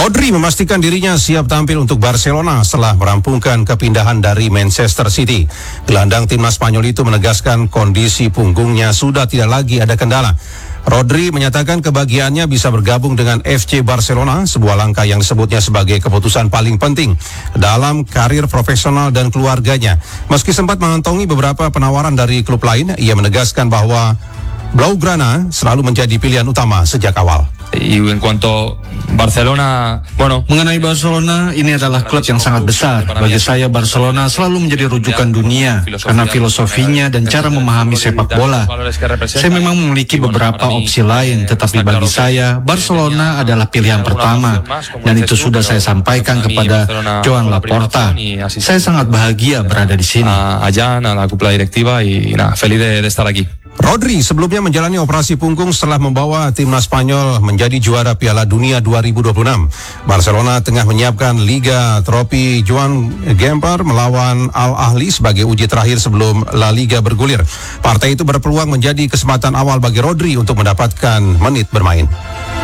Rodri memastikan dirinya siap tampil untuk Barcelona setelah merampungkan kepindahan dari Manchester City. Gelandang timnas Spanyol itu menegaskan kondisi punggungnya sudah tidak lagi ada kendala. Rodri menyatakan kebahagiaannya bisa bergabung dengan FC Barcelona, sebuah langkah yang disebutnya sebagai keputusan paling penting dalam karir profesional dan keluarganya. Meski sempat mengantongi beberapa penawaran dari klub lain, ia menegaskan bahwa Blaugrana selalu menjadi pilihan utama sejak awal. Y en cuanto Barcelona, mengenai Barcelona, ini adalah klub yang sangat besar. Bagi saya, Barcelona selalu menjadi rujukan dunia karena filosofinya dan cara memahami sepak bola. Saya memang memiliki beberapa opsi lain, tetapi bagi saya, Barcelona adalah pilihan pertama. Dan itu sudah saya sampaikan kepada Joan Laporta. Saya sangat bahagia berada di sini. a Jan, a la cúpula directiva y nada, feliz de estar aquí. Rodri sebelumnya menjalani operasi punggung setelah membawa timnas Spanyol menjadi juara Piala Dunia 2026. Barcelona tengah menyiapkan Liga Trofi Joan Gamper melawan Al Ahly sebagai uji terakhir sebelum La Liga bergulir. Partai itu berpeluang menjadi kesempatan awal bagi Rodri untuk mendapatkan menit bermain.